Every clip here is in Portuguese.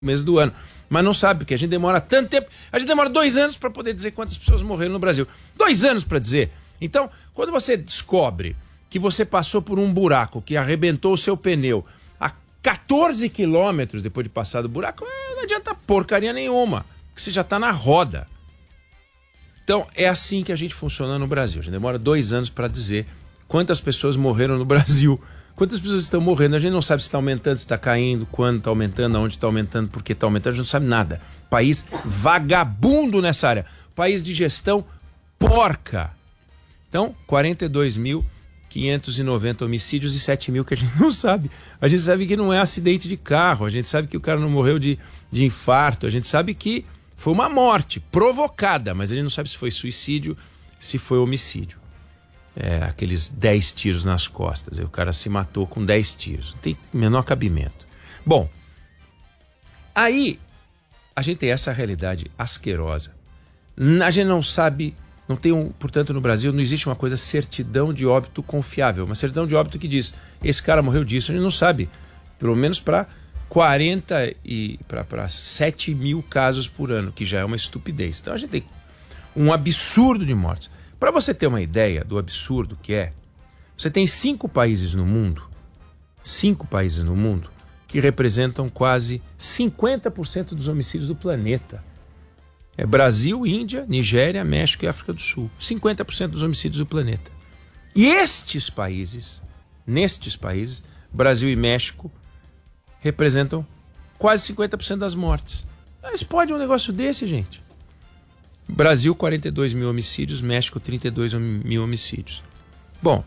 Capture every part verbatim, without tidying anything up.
mês do ano. Mas não sabe, porque a gente demora tanto tempo. A gente demora dois anos para poder dizer quantas pessoas morreram no Brasil. Dois anos para dizer. Então, quando você descobre que você passou por um buraco que arrebentou o seu pneu a quatorze quilômetros depois de passar do buraco, não adianta porcaria nenhuma, porque você já está na roda. Então, é assim que a gente funciona no Brasil. A gente demora dois anos para dizer quantas pessoas morreram no Brasil. Quantas pessoas estão morrendo? A gente não sabe se está aumentando, se está caindo, quando está aumentando, aonde está aumentando, por que está aumentando, a gente não sabe nada. País vagabundo nessa área. País de gestão porca. Então, quarenta e dois mil quinhentos e noventa homicídios e sete mil que a gente não sabe. A gente sabe que não é acidente de carro, a gente sabe que o cara não morreu de, de infarto, a gente sabe que foi uma morte provocada, mas a gente não sabe se foi suicídio, se foi homicídio. É, aqueles dez tiros nas costas, aí o cara se matou com dez tiros, não tem menor cabimento. Bom, aí a gente tem essa realidade asquerosa. A gente não sabe, não tem um, portanto no Brasil não existe uma coisa certidão de óbito confiável, uma certidão de óbito que diz, esse cara morreu disso, a gente não sabe, pelo menos para quarenta e para sete mil casos por ano, que já é uma estupidez. Então a gente tem um absurdo de mortes. Para você ter uma ideia do absurdo que é, você tem cinco países no mundo, cinco países no mundo, que representam quase cinquenta por cento dos homicídios do planeta. É Brasil, Índia, Nigéria, México e África do Sul. cinquenta por cento dos homicídios do planeta. E estes países, nestes países, Brasil e México, representam quase cinquenta por cento das mortes. Mas pode um negócio desse, gente? Brasil, quarenta e dois mil homicídios, México, trinta e dois mil homicídios. Bom,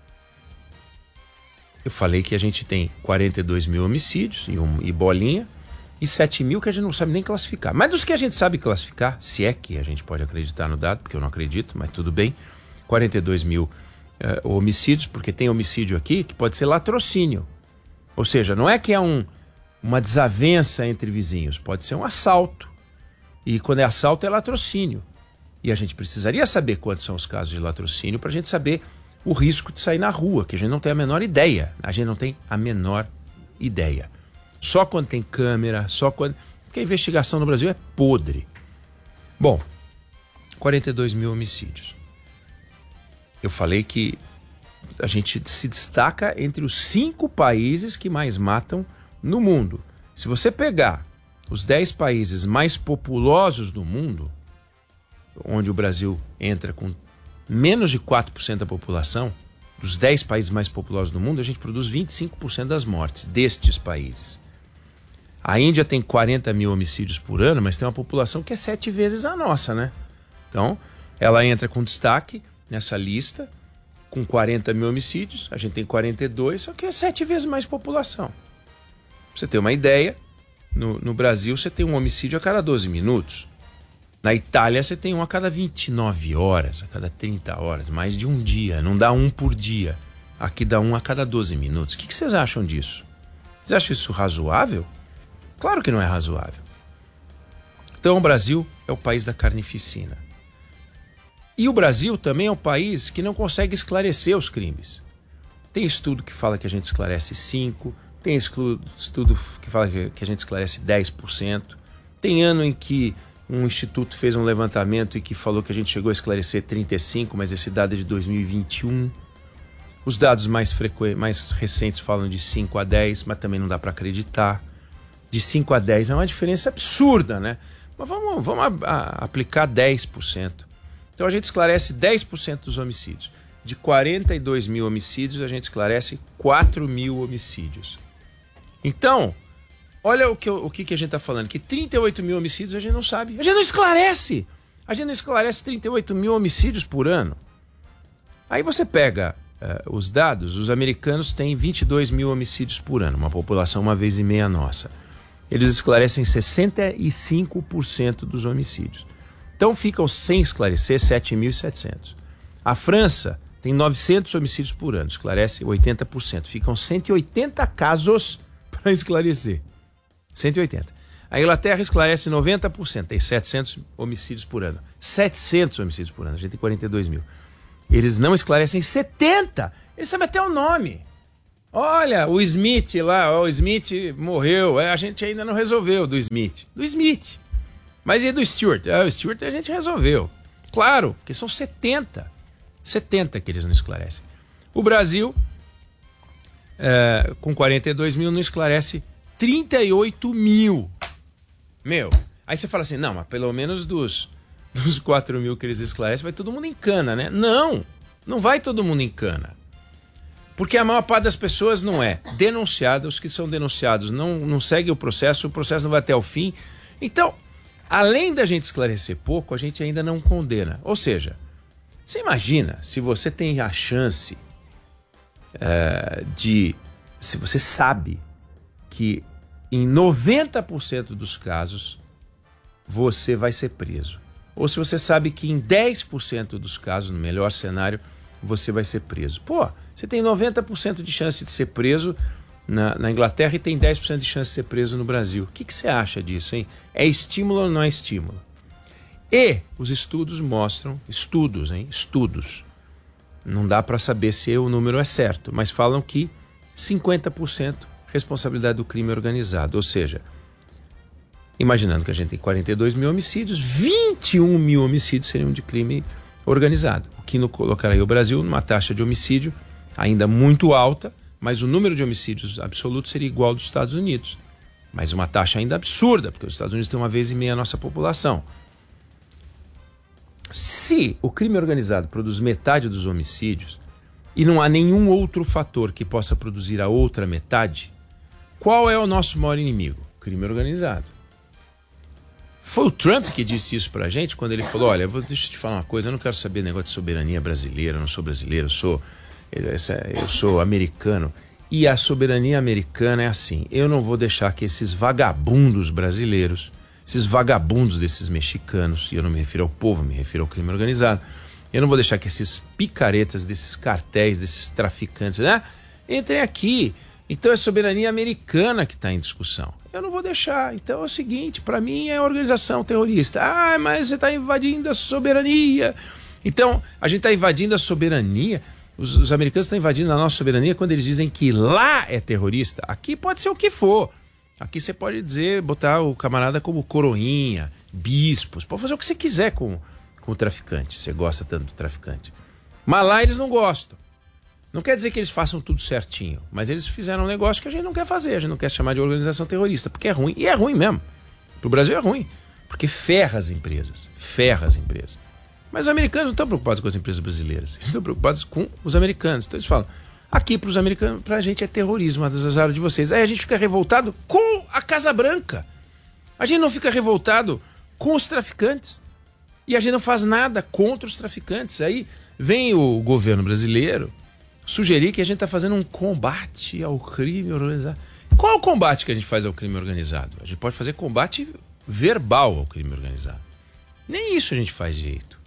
eu falei que a gente tem quarenta e dois mil homicídios e, um, e bolinha, e sete mil que a gente não sabe nem classificar. Mas dos que a gente sabe classificar, se é que a gente pode acreditar no dado, porque eu não acredito, mas tudo bem, quarenta e dois mil uh, homicídios, porque tem homicídio aqui que pode ser latrocínio. Ou seja, não é que é um, uma desavença entre vizinhos, pode ser um assalto. E quando é assalto é latrocínio. E a gente precisaria saber quantos são os casos de latrocínio para a gente saber o risco de sair na rua, que a gente não tem a menor ideia. A gente não tem a menor ideia. Só quando tem câmera, só quando... Porque a investigação no Brasil é podre. Bom, quarenta e dois mil homicídios. Eu falei que a gente se destaca entre os cinco países que mais matam no mundo. Se você pegar os dez países mais populosos do mundo, onde o Brasil entra com menos de quatro por cento da população, dos dez países mais populosos do mundo, a gente produz vinte e cinco por cento das mortes destes países. A Índia tem quarenta mil homicídios por ano, mas tem uma população que é sete vezes a nossa, né? Então, ela entra com destaque nessa lista, com quarenta mil homicídios, a gente tem quarenta e dois, só que é sete vezes mais população. Pra você ter uma ideia, No, no Brasil você tem um homicídio a cada doze minutos. Na Itália você tem um a cada vinte e nove horas, a cada trinta horas, mais de um dia, não dá um por dia. Aqui dá um a cada doze minutos. O que, que vocês acham disso? Vocês acham isso razoável? Claro que não é razoável. Então o Brasil é o país da carnificina. E o Brasil também é um país que não consegue esclarecer os crimes. Tem estudo que fala que a gente esclarece cinco por cento, tem estudo que fala que a gente esclarece dez por cento. Tem ano em que um instituto fez um levantamento e que falou que a gente chegou a esclarecer trinta e cinco por cento, mas esse dado é de dois mil e vinte e um. Os dados mais, frequ... mais recentes falam de cinco a dez, mas também não dá para acreditar. De cinco a dez é uma diferença absurda, né? Mas vamos, vamos a, a, aplicar dez por cento. Então a gente esclarece dez por cento dos homicídios. De quarenta e dois mil homicídios, a gente esclarece quatro mil homicídios. Então, olha o que, o que a gente está falando, que trinta e oito mil homicídios a gente não sabe, a gente não esclarece, a gente não esclarece trinta e oito mil homicídios por ano. Aí você pega uh, os dados, os americanos têm vinte e dois mil homicídios por ano, uma população uma vez e meia nossa. Eles esclarecem sessenta e cinco por cento dos homicídios. Então ficam sem esclarecer sete mil e setecentos. A França tem novecentos homicídios por ano, esclarece oitenta por cento. Ficam cento e oitenta casos para esclarecer. cento e oitenta. A Inglaterra esclarece noventa por cento, tem setecentos homicídios por ano. setecentos homicídios por ano, a gente tem quarenta e dois mil. Eles não esclarecem setenta. Eles sabem até o nome. Olha, o Smith lá, ó, o Smith morreu, é, a gente ainda não resolveu do Smith. Do Smith. Mas e do Stewart? É, o Stewart a gente resolveu. Claro, porque são setenta. setenta que eles não esclarecem. O Brasil, é, com quarenta e dois mil, não esclarece trinta e oito mil. Meu, aí você fala assim, não, mas pelo menos dos, dos quatro mil que eles esclarecem, vai todo mundo em cana, né? Não, não vai todo mundo em cana. Porque a maior parte das pessoas não é denunciada, os que são denunciados não, não seguem o processo, o processo não vai até o fim. Então, além da gente esclarecer pouco, a gente ainda não condena. Ou seja, você imagina se você tem a chance é, de... Se você sabe que em noventa por cento dos casos você vai ser preso. Ou se você sabe que em dez por cento dos casos, no melhor cenário, você vai ser preso. Pô, você tem noventa por cento de chance de ser preso na, na Inglaterra e tem dez por cento de chance de ser preso no Brasil. O que, que você acha disso, hein? É estímulo ou não é estímulo? E os estudos mostram, estudos, hein? Estudos. Não dá para saber se o número é certo, mas falam que cinquenta por cento responsabilidade do crime organizado. Ou seja, imaginando que a gente tem quarenta e dois mil homicídios, vinte e um mil homicídios seriam de crime organizado. O que não colocaria o Brasil numa taxa de homicídio ainda muito alta, mas o número de homicídios absoluto seria igual ao dos Estados Unidos. Mas uma taxa ainda absurda, porque os Estados Unidos têm uma vez e meia a nossa população. Se o crime organizado produz metade dos homicídios e não há nenhum outro fator que possa produzir a outra metade, qual é o nosso maior inimigo? Crime organizado. Foi o Trump que disse isso pra gente quando ele falou, olha, deixa eu te falar uma coisa, eu não quero saber negócio de soberania brasileira, eu não sou brasileiro, eu sou, eu sou americano. E a soberania americana é assim, eu não vou deixar que esses vagabundos brasileiros, esses vagabundos desses mexicanos, e eu não me refiro ao povo, me refiro ao crime organizado, eu não vou deixar que esses picaretas desses cartéis, desses traficantes, né, entrem aqui. Então é soberania americana que está em discussão. Eu não vou deixar. Então é o seguinte, para mim é organização terrorista. Ah, mas você está invadindo a soberania. Então, a gente está invadindo a soberania. Os, os americanos estão invadindo a nossa soberania quando eles dizem que lá é terrorista. Aqui pode ser o que for. Aqui você pode dizer, botar o camarada como coroinha, bispos. Pode fazer o que você quiser com, com o traficante. Você gosta tanto do traficante. Mas lá eles não gostam. Não quer dizer que eles façam tudo certinho, mas eles fizeram um negócio que a gente não quer fazer, a gente não quer chamar de organização terrorista, porque é ruim, e é ruim mesmo. Para o Brasil é ruim, porque ferra as empresas, ferra as empresas. Mas os americanos não estão preocupados com as empresas brasileiras, eles estão preocupados com os americanos. Então eles falam, aqui para os americanos, para a gente é terrorismo, as áreas de vocês. Aí a gente fica revoltado com a Casa Branca, a gente não fica revoltado com os traficantes, e a gente não faz nada contra os traficantes. Aí vem o governo brasileiro sugerir que a gente está fazendo um combate ao crime organizado. Qual é o combate que a gente faz ao crime organizado? A gente pode fazer combate verbal ao crime organizado. Nem isso a gente faz direito.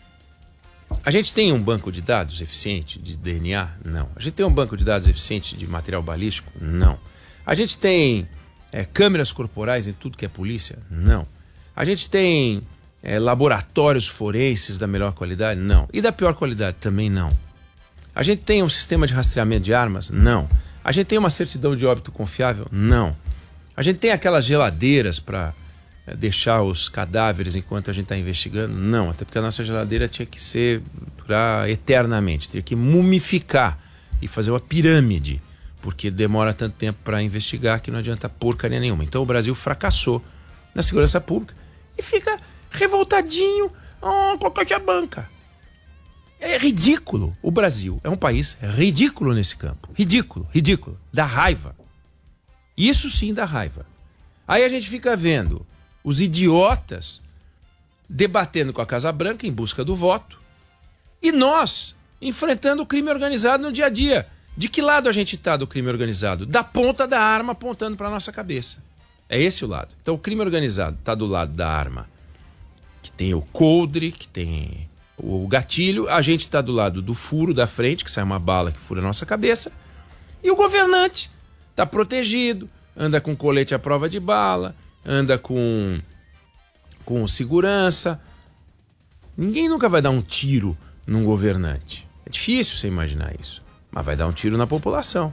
A gente tem um banco de dados eficiente de D N A? Não. A gente tem um banco de dados eficiente de material balístico? Não. A gente tem é, câmeras corporais em tudo que é polícia? Não. A gente tem é, laboratórios forenses da melhor qualidade? Não. E da pior qualidade? Também não. A gente tem um sistema de rastreamento de armas? Não. A gente tem uma certidão de óbito confiável? Não. A gente tem aquelas geladeiras para é, deixar os cadáveres enquanto a gente está investigando? Não. Até porque a nossa geladeira tinha que ser durar eternamente, teria que mumificar e fazer uma pirâmide, porque demora tanto tempo para investigar que não adianta porcaria nenhuma. Então o Brasil fracassou na segurança pública e fica revoltadinho oh, com a Caixa Banca. É ridículo. O Brasil é um país ridículo nesse campo. Ridículo, ridículo. Dá raiva. Isso sim dá raiva. Aí a gente fica vendo os idiotas debatendo com a Casa Branca em busca do voto e nós enfrentando o crime organizado no dia a dia. De que lado a gente está do crime organizado? Da ponta da arma apontando para a nossa cabeça. É esse o lado. Então o crime organizado está do lado da arma, que tem o coldre, que tem o gatilho, a gente está do lado do furo da frente, que sai uma bala que fura a nossa cabeça, e o governante está protegido, anda com colete à prova de bala, anda com, com segurança. Ninguém nunca vai dar um tiro num governante. É difícil você imaginar isso, mas vai dar um tiro na população.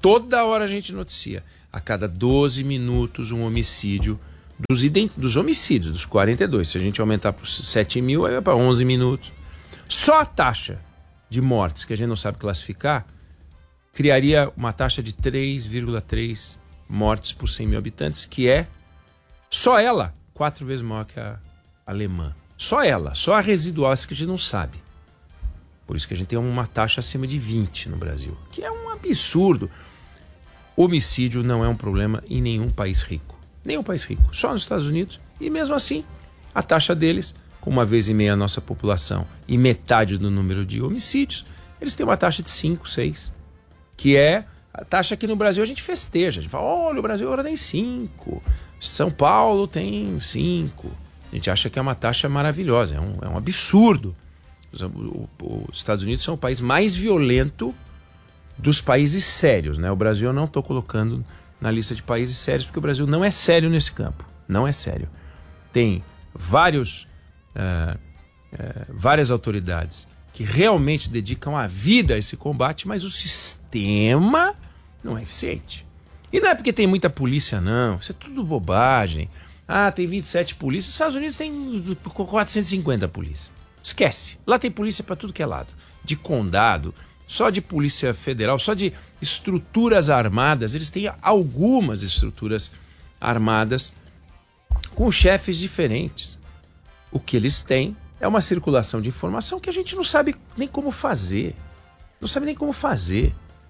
Toda hora a gente noticia. A cada doze minutos um homicídio dos, ident... dos homicídios, dos quarenta e dois. Se a gente aumentar para sete mil, aí vai para onze minutos. Só a taxa de mortes, que a gente não sabe classificar, criaria uma taxa de três vírgula três mortes por cem mil habitantes, que é, só ela, quatro vezes maior que a alemã. Só ela, só a residual, essa que a gente não sabe. Por isso que a gente tem uma taxa acima de vinte no Brasil, que é um absurdo. Homicídio não é um problema em nenhum país rico. Nenhum país rico, só nos Estados Unidos. E mesmo assim, a taxa deles, com uma vez e meia a nossa população e metade do número de homicídios, eles têm uma taxa de cinco, seis. Que é a taxa que no Brasil a gente festeja. A gente fala, olha, o Brasil agora tem cinco. São Paulo tem cinco. A gente acha que é uma taxa maravilhosa, é um, é um absurdo. Os, o, os Estados Unidos são o país mais violento dos países sérios, né? O Brasil eu não estou colocando na lista de países sérios, porque o Brasil não é sério nesse campo. Não é sério. Tem vários, uh, uh, várias autoridades que realmente dedicam a vida a esse combate, mas o sistema não é eficiente. E não é porque tem muita polícia, não. Isso é tudo bobagem. Ah, tem vinte e sete polícias. Nos Estados Unidos tem quatrocentos e cinquenta polícias. Esquece. Lá tem polícia para tudo que é lado. De condado, só de polícia federal, só de estruturas armadas. Eles têm algumas estruturas armadas com chefes diferentes. O que eles têm é uma circulação de informação que a gente não sabe nem como fazer. Não sabe nem como fazer.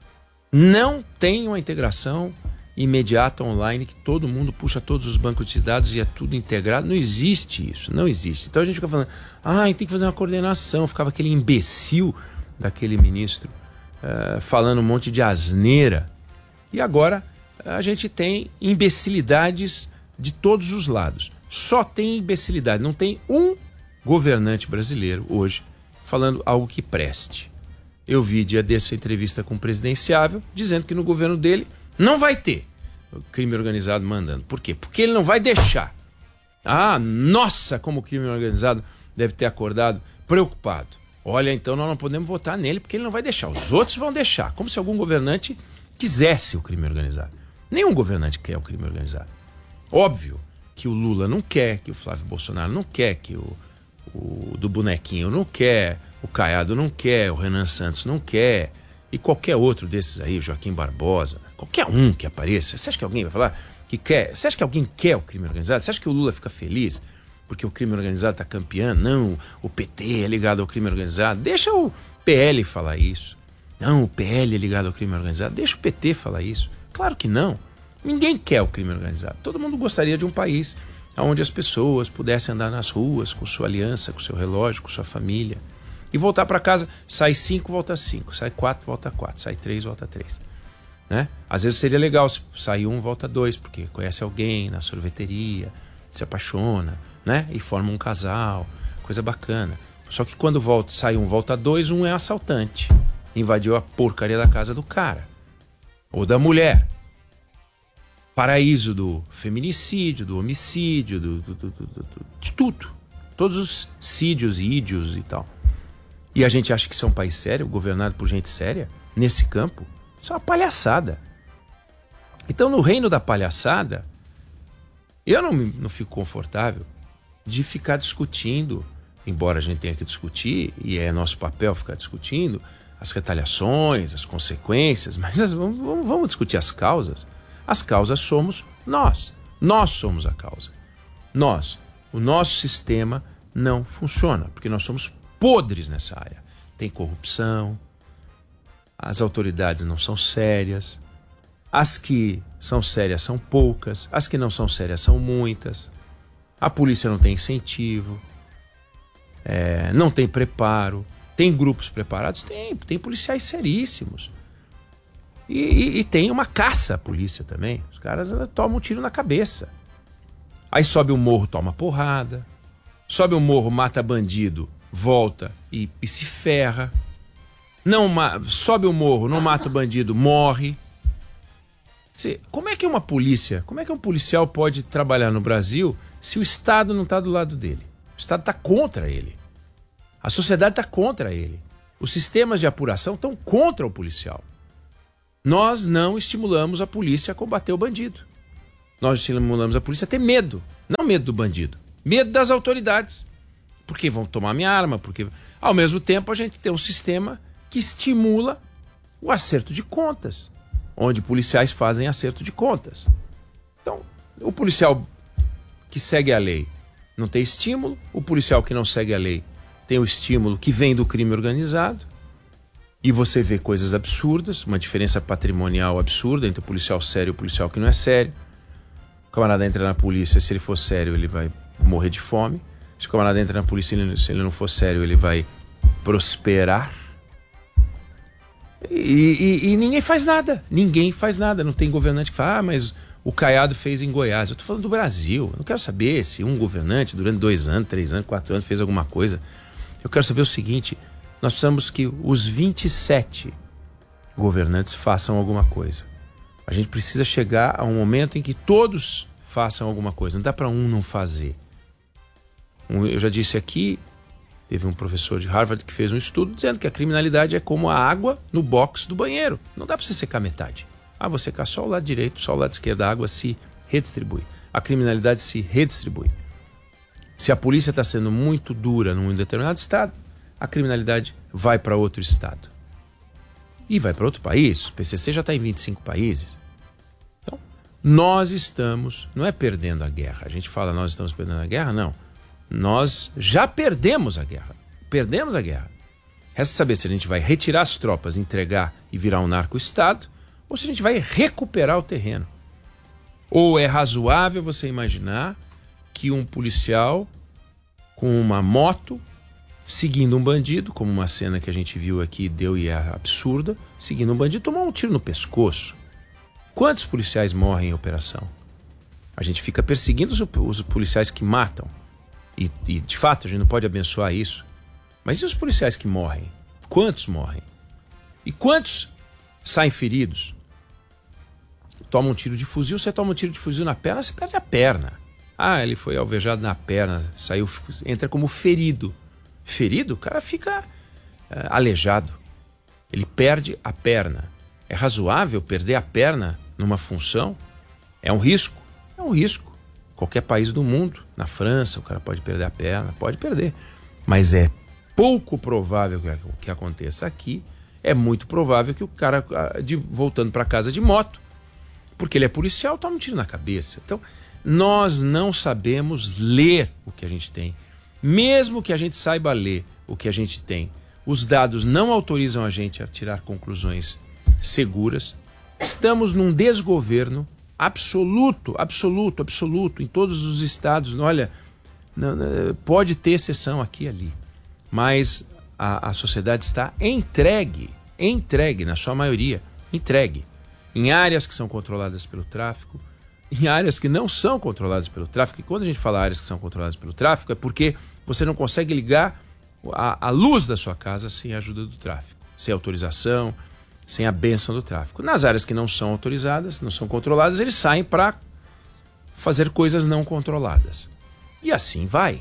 Não tem uma integração imediata online que todo mundo puxa todos os bancos de dados e é tudo integrado. Não existe isso, não existe. Então a gente fica falando, ah, tem que fazer uma coordenação. Ficava aquele imbecil daquele ministro uh, falando um monte de asneira. E agora a gente tem imbecilidades de todos os lados. Só tem imbecilidade, não tem um governante brasileiro hoje falando algo que preste. Eu vi dia dessa entrevista com o presidenciável dizendo que no governo dele não vai ter o crime organizado mandando. Por quê? Porque ele não vai deixar. Ah, nossa, como o crime organizado deve ter acordado preocupado. Olha, então nós não podemos votar nele porque ele não vai deixar. Os outros vão deixar. Como se algum governante quisesse o crime organizado. Nenhum governante quer o crime organizado. Óbvio que o Lula não quer, que o Flávio Bolsonaro não quer, que o, o do bonequinho não quer, o Caiado não quer, o Renan Santos não quer, e qualquer outro desses aí, o Joaquim Barbosa, qualquer um que apareça. Você acha que alguém vai falar que quer? Você acha que alguém quer o crime organizado? Você acha que o Lula fica feliz porque o crime organizado está campeando? Não, o P T é ligado ao crime organizado. Deixa o P L falar isso. Não, o P L é ligado ao crime organizado. Deixa o P T falar isso. Claro que não. Ninguém quer o crime organizado. Todo mundo gostaria de um país onde as pessoas pudessem andar nas ruas com sua aliança, com seu relógio, com sua família. E voltar para casa, sai cinco, volta cinco. Sai quatro, volta quatro. Sai três, volta três. Né? Às vezes seria legal se sair um, volta dois, porque conhece alguém na sorveteria, se apaixona, né? E forma um casal, coisa bacana. Só que quando volta, sai um, volta dois, um é assaltante. Invadiu a porcaria da casa do cara. Ou da mulher. Paraíso do feminicídio, do homicídio, do, do, do, do, do, de tudo. Todos os sídios, ídios e tal. E a gente acha que isso é um país sério, governado por gente séria, nesse campo. Isso é uma palhaçada. Então, no reino da palhaçada, eu não, não fico confortável de ficar discutindo, embora a gente tenha que discutir, e é nosso papel ficar discutindo, as retaliações, as consequências, mas vamos, vamos discutir as causas. As causas somos nós. Nós somos a causa. Nós. O nosso sistema não funciona, porque nós somos podres nessa área. Tem corrupção, as autoridades não são sérias, as que são sérias são poucas, as que não são sérias são muitas, a polícia não tem incentivo, é, não tem preparo, tem grupos preparados? Tem, tem policiais seríssimos. E, e, e tem uma caça à polícia também. Os caras tomam um tiro na cabeça. Aí sobe o morro, toma porrada. Sobe o morro, mata bandido, volta e, e se ferra. Não, sobe o morro, não mata o bandido, morre. Como é que uma polícia, como é que um policial pode trabalhar no Brasil se o Estado não está do lado dele? O Estado está contra ele. A sociedade está contra ele. Os sistemas de apuração estão contra o policial. Nós não estimulamos a polícia a combater o bandido. Nós estimulamos a polícia a ter medo. Não medo do bandido, medo das autoridades. Porque vão tomar minha arma, porque ao mesmo tempo a gente tem um sistema que estimula o acerto de contas, onde policiais fazem acerto de contas. Então, o policial que segue a lei não tem estímulo, o policial que não segue a lei tem o estímulo que vem do crime organizado, e você vê coisas absurdas, uma diferença patrimonial absurda entre o policial sério e o policial que não é sério. O camarada entra na polícia, se ele for sério, ele vai morrer de fome. Se o camarada entra na polícia, se ele não for sério, ele vai prosperar. E, e, e ninguém faz nada. Ninguém faz nada. Não tem governante que fala, ah, mas o Caiado fez em Goiás. Eu estou falando do Brasil. Eu não quero saber se um governante durante dois anos, três anos, quatro anos fez alguma coisa. Eu quero saber o seguinte: nós precisamos que os vinte e sete governantes façam alguma coisa. A gente precisa chegar a um momento em que todos façam alguma coisa. Não dá para um não fazer. Eu já disse aqui, teve um professor de Harvard que fez um estudo dizendo que a criminalidade é como a água no box do banheiro. Não dá para você secar metade. Ah, vou secar só o lado direito, só o lado esquerdo. A água se redistribui. A criminalidade se redistribui. Se a polícia está sendo muito dura num determinado estado, a criminalidade vai para outro estado. E vai para outro país. O P C C já está em vinte e cinco países. Então, nós estamos, não é perdendo a guerra. A gente fala nós estamos perdendo a guerra, não. Nós já perdemos a guerra. Perdemos a guerra. Resta saber se a gente vai retirar as tropas, entregar e virar um narco-estado, ou se a gente vai recuperar o terreno. Ou é razoável você imaginar que um policial com uma moto seguindo um bandido, como uma cena que a gente viu aqui, deu e é absurda, seguindo um bandido, tomou um tiro no pescoço. Quantos policiais morrem em operação? A gente fica perseguindo os, os policiais que matam. E, e, de fato, a gente não pode abençoar isso. Mas e os policiais que morrem? Quantos morrem? E quantos saem feridos? Toma um tiro de fuzil, você toma um tiro de fuzil na perna, você perde a perna. Ah, ele foi alvejado na perna, saiu, entra como ferido. Ferido, o cara fica uh, aleijado. Ele perde a perna. É razoável perder a perna numa função? É um risco? É um risco. Qualquer país do mundo, na França, o cara pode perder a perna, pode perder. Mas é pouco provável que, que aconteça aqui. É muito provável que o cara, de, voltando para casa de moto, porque ele é policial, toma um tiro na cabeça. Então, nós não sabemos ler o que a gente tem. Mesmo que a gente saiba ler o que a gente tem, os dados não autorizam a gente a tirar conclusões seguras. Estamos num desgoverno absoluto, absoluto, absoluto, em todos os estados. Olha, não, não, pode ter exceção aqui e ali, mas a, a sociedade está entregue, entregue, na sua maioria, entregue, em áreas que são controladas pelo tráfico, em áreas que não são controladas pelo tráfico. E quando a gente fala áreas que são controladas pelo tráfico, é porque você não consegue ligar a, a luz da sua casa sem a ajuda do tráfico, sem autorização, sem a bênção do tráfico. Nas áreas que não são autorizadas, não são controladas, eles saem para fazer coisas não controladas. E assim vai.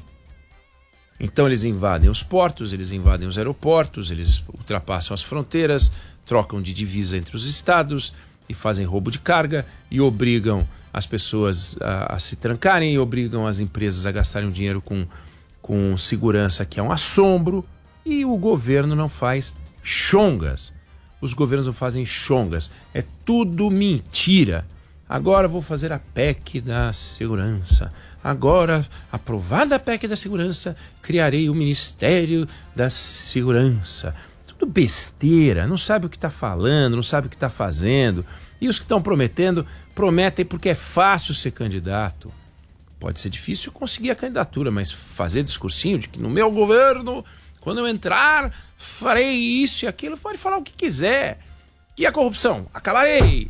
Então eles invadem os portos, eles invadem os aeroportos, eles ultrapassam as fronteiras, trocam de divisa entre os estados e fazem roubo de carga e obrigam as pessoas a, a se trancarem e obrigam as empresas a gastarem o dinheiro com, com segurança, que é um assombro, e o governo não faz chongas. Os governos não fazem chongas. É tudo mentira. Agora vou fazer a P E C da segurança. Agora, aprovada a P E C da segurança, criarei o Ministério da Segurança. Tudo besteira, não sabe o que está falando, não sabe o que está fazendo. E os que estão prometendo, prometem porque é fácil ser candidato. Pode ser difícil conseguir a candidatura, mas fazer discursinho de que no meu governo, quando eu entrar, farei isso e aquilo, pode falar o que quiser. E a corrupção? Acabarei.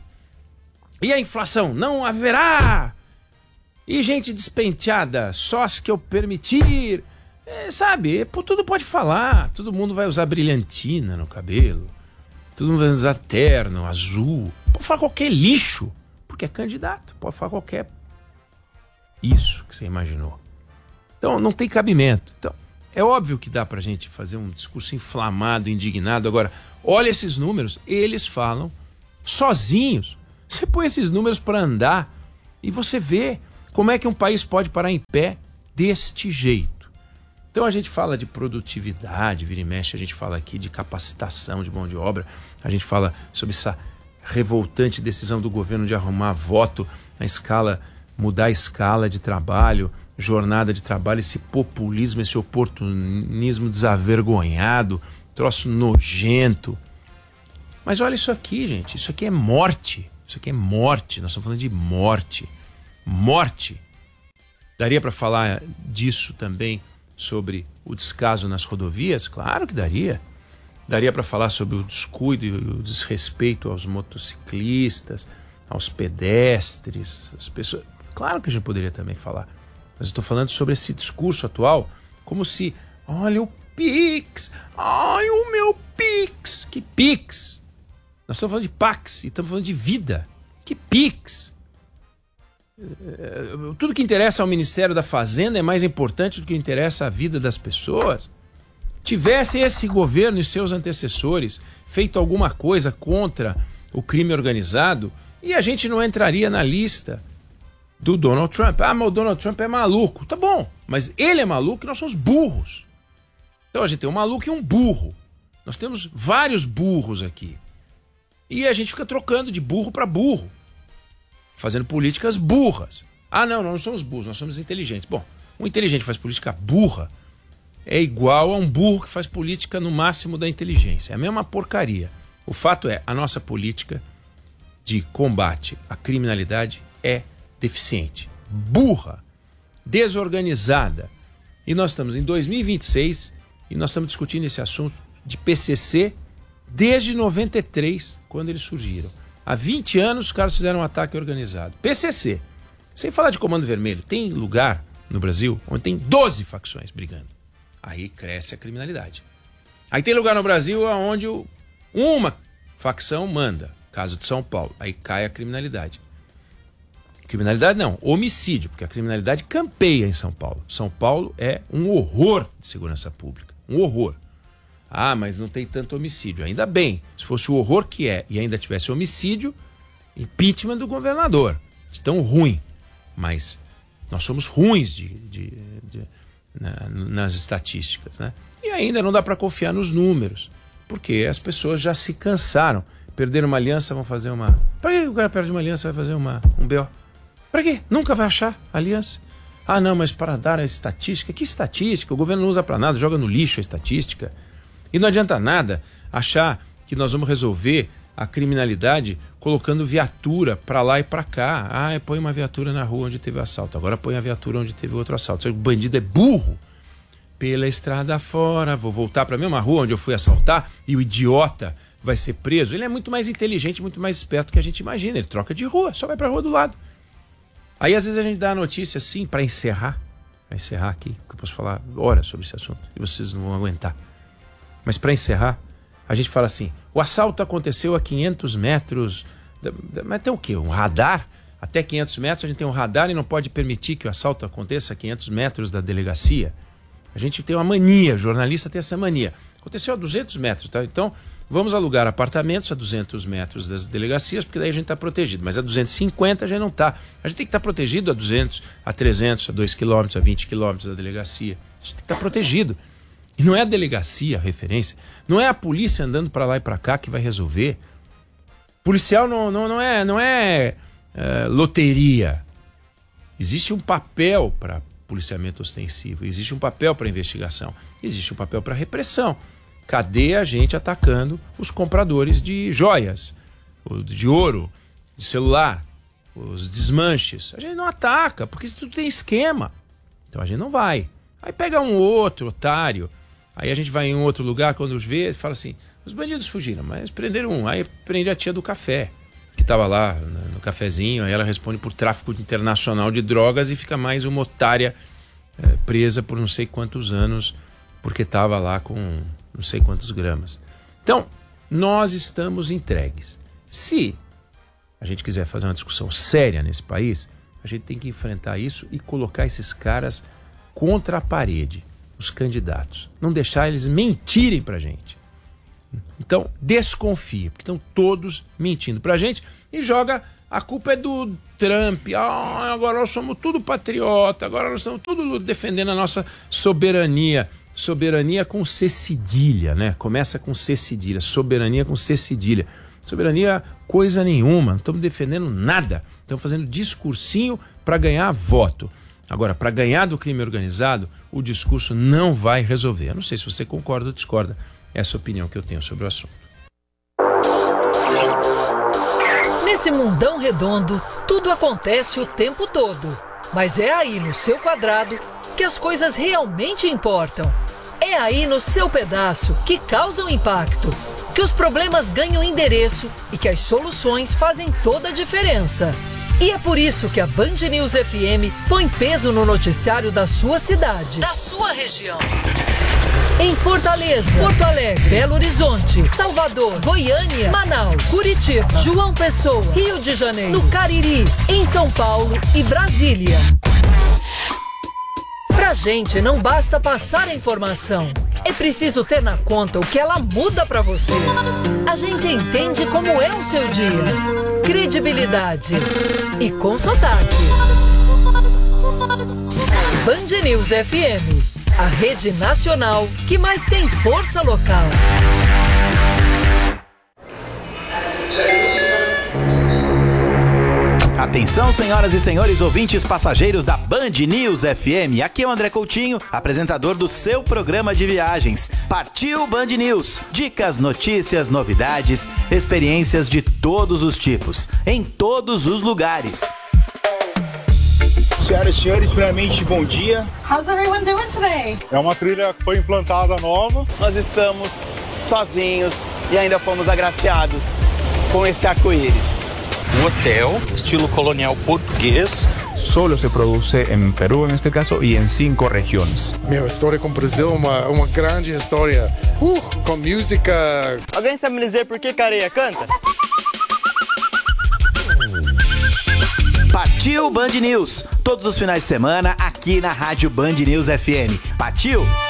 E a inflação? Não haverá. E gente despenteada? Só as que eu permitir. É, sabe, tudo pode falar. Todo mundo vai usar brilhantina no cabelo. Todo mundo vai usar terno, azul. Pode falar qualquer lixo, porque é candidato. Pode falar qualquer isso que você imaginou. Então não tem cabimento. Então, é óbvio que dá pra gente fazer um discurso inflamado, indignado. Agora, olha esses números, eles falam sozinhos. Você põe esses números para andar e você vê como é que um país pode parar em pé deste jeito. Então a gente fala de produtividade, vira e mexe, a gente fala aqui de capacitação de mão de obra, a gente fala sobre essa revoltante decisão do governo de arrumar voto na escala, mudar a escala de trabalho, jornada de trabalho, esse populismo, esse oportunismo desavergonhado, troço nojento. Mas olha isso aqui, gente, isso aqui é morte, isso aqui é morte, nós estamos falando de morte, morte. Daria para falar disso também sobre o descaso nas rodovias? Claro que daria. Daria para falar sobre o descuido e o desrespeito aos motociclistas, aos pedestres, às pessoas. Claro que a gente poderia também falar. Mas eu estou falando sobre esse discurso atual, como se, olha o Pix, ai o meu Pix. Que Pix? Nós estamos falando de Pax e estamos falando de vida. Que Pix? Tudo que interessa ao Ministério da Fazenda é mais importante do que interessa à vida das pessoas. Tivesse esse governo e seus antecessores feito alguma coisa contra o crime organizado, e a gente não entraria na lista do Donald Trump. Ah, mas o Donald Trump é maluco. Tá bom, mas ele é maluco e nós somos burros. Então a gente tem um maluco e um burro. Nós temos vários burros aqui. E a gente fica trocando de burro para burro, fazendo políticas burras. Ah, não, nós não somos burros, nós somos inteligentes. Bom, um inteligente que faz política burra é igual a um burro que faz política no máximo da inteligência. É a mesma porcaria. O fato é, a nossa política de combate à criminalidade é deficiente, burra, desorganizada. E nós estamos em dois mil e vinte e seis e nós estamos discutindo esse assunto de P C C desde noventa e três, quando eles surgiram. Há vinte anos os caras fizeram um ataque organizado. P C C. Sem falar de Comando Vermelho, tem lugar no Brasil onde tem doze facções brigando. Aí cresce a criminalidade. Aí tem lugar no Brasil onde uma facção manda. Caso de São Paulo. Aí cai a criminalidade. Criminalidade não, homicídio, porque a criminalidade campeia em São Paulo. São Paulo é um horror de segurança pública. Um horror. Ah, mas não tem tanto homicídio. Ainda bem, se fosse o horror que é e ainda tivesse homicídio, impeachment do governador. De tão ruim. Mas nós somos ruins de, de, de, na, nas estatísticas, né? E ainda não dá para confiar nos números, porque as pessoas já se cansaram. Perderam uma aliança, vão fazer uma... Para que o cara perde uma aliança, vai fazer uma, um B O? Para quê? Nunca vai achar aliança. Ah, não, mas para dar a estatística. Que estatística? O governo não usa para nada, joga no lixo a estatística. E não adianta nada achar que nós vamos resolver a criminalidade colocando viatura para lá e para cá. Ah, põe uma viatura na rua onde teve assalto. Agora põe a viatura onde teve outro assalto. O bandido é burro. Pela estrada fora, vou voltar para a mesma rua onde eu fui assaltar e o idiota vai ser preso. Ele é muito mais inteligente, muito mais esperto do que a gente imagina. Ele troca de rua, só vai para a rua do lado. Aí às vezes a gente dá a notícia assim, para encerrar, para encerrar aqui, que eu posso falar horas sobre esse assunto e vocês não vão aguentar. Mas para encerrar, a gente fala assim, o assalto aconteceu a quinhentos metros, mas tem o quê? Um radar? Até quinhentos metros a gente tem um radar e não pode permitir que o assalto aconteça a quinhentos metros da delegacia. A gente tem uma mania, jornalista tem essa mania. Aconteceu a duzentos metros, tá? Então vamos alugar apartamentos a duzentos metros das delegacias, porque daí a gente está protegido. Mas a duzentos e cinquenta a gente não está. A gente tem que estar tá protegido a duzentos, a trezentos, a dois quilômetros, a vinte quilômetros da delegacia. A gente tem que estar tá protegido. E não é a delegacia a referência. Não é a polícia andando para lá e para cá que vai resolver. Policial não, não, não é, não é uh, loteria. Existe um papel para policiamento ostensivo, existe um papel para investigação, existe um papel para repressão. Cadê a gente atacando os compradores de joias, de ouro, de celular, os desmanches? A gente não ataca, porque isso tudo tem esquema. Então a gente não vai. Aí pega um outro otário, aí a gente vai em outro lugar, quando vê, fala assim, os bandidos fugiram, mas prenderam um. Aí prende a tia do café, que estava lá no cafezinho, aí ela responde por tráfico internacional de drogas e fica mais uma otária é, presa por não sei quantos anos, porque estava lá com não sei quantos gramas. Então, nós estamos entregues. Se a gente quiser fazer uma discussão séria nesse país, a gente tem que enfrentar isso e colocar esses caras contra a parede, os candidatos. Não deixar eles mentirem pra gente. Então, desconfie, porque estão todos mentindo pra gente e joga, a culpa é do Trump, ah, agora nós somos tudo patriota, agora nós estamos tudo defendendo a nossa soberania. Soberania com C cedilha, né? Começa com C cedilha, soberania com C cedilha. Soberania coisa nenhuma, não estamos defendendo nada, estamos fazendo discursinho para ganhar voto. Agora, para ganhar do crime organizado, o discurso não vai resolver. Eu não sei se você concorda ou discorda, essa é a opinião que eu tenho sobre o assunto. Nesse mundão redondo, tudo acontece o tempo todo. Mas é aí no seu quadrado que as coisas realmente importam. É aí no seu pedaço que causam impacto, que os problemas ganham endereço e que as soluções fazem toda a diferença. E é por isso que a Band News F M põe peso no noticiário da sua cidade, da sua região. Em Fortaleza, Porto Alegre, Belo Horizonte, Salvador, Goiânia, Manaus, Curitiba, João Pessoa, Rio de Janeiro, no Cariri, em São Paulo e Brasília. Pra gente não basta passar a informação, é preciso ter na conta o que ela muda pra você. A gente entende como é o seu dia. Credibilidade e com sotaque. Band News F M, a rede nacional que mais tem força local. Atenção, senhoras e senhores ouvintes passageiros da Band News F M. Aqui é o André Coutinho, apresentador do seu programa de viagens. Partiu Band News. Dicas, notícias, novidades, experiências de todos os tipos, em todos os lugares. Senhoras e senhores, primeiramente, bom dia. How's everyone doing today? É uma trilha que foi implantada nova. Nós estamos sozinhos e ainda fomos agraciados com esse arco-íris. Um hotel, estilo colonial português. Solo se produce en Perú, en este caso, y en cinco regiones. Meu, a história com o Brasil é uma, uma grande história. Uh, com música. Alguém sabe me dizer por que Careia canta? Partiu Band News. Todos os finais de semana aqui na Rádio Band News F M. Partiu?